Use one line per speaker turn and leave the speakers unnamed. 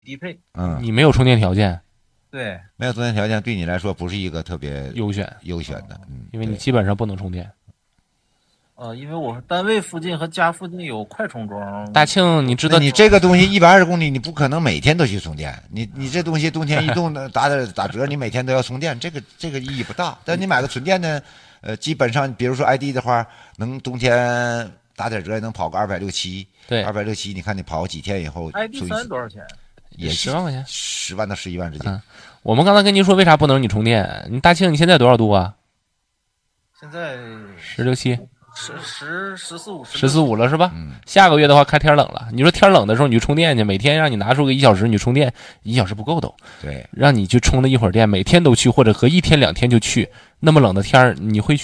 低配。
你没有充电条件，
对，
没有充电条件，对你来说不是一个特别
优选
的，
因为你基本上不能充电。
因为我单位附近和家附近有快充桩。
大庆，你知道
你这个东西120公里，你不可能每天都去充电。你这东西冬天一动打折，你每天都要充电，这个意义不大。但你买个纯电的，基本上比如说 ID 的话，能冬天打点折也能跑个260-270。
对
，260，你看你跑几天以后
ID3 多少钱？
也
10万块钱
，10万到11万之间。
我们刚才跟您说为啥不能让你充电？你大庆你现在多少度啊？
现在
16、7。
14、15
了是吧？下个月的话开天冷了，你说天冷的时候你就充电去，每天让你拿出个1小时你充电，1小时不够都。
对，
让你去充那一会儿电，每天都去，或者隔1天2天就去。那么冷的天你会去？